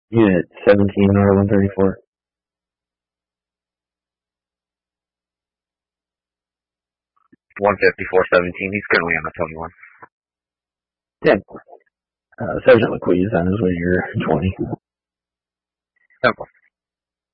Unit 17 or 134. $154.17. He's currently on a 21. 10. Sergeant McQuee's on his way to your 20. Simple.